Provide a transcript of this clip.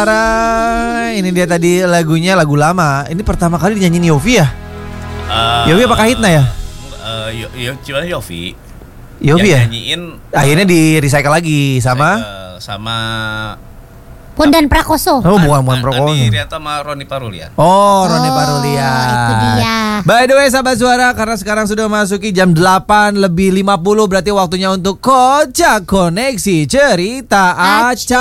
Ini dia tadi lagunya, lagu lama. Ini pertama kali dinyanyiin Yofi ya? Yofi apa Kahitna ya? Cuma Yofi ya? nyanyiin. Akhirnya di recycle lagi sama Bondan Prakoso. Oh, bukan Prakoso. Andi Rianto sama Roni Parulian. Oh, Roni Parulian. Itu dia. By the way, sahabat suara, karena sekarang sudah masuki jam 8:50, berarti waktunya untuk Kocak Koneksi Cerita Acak.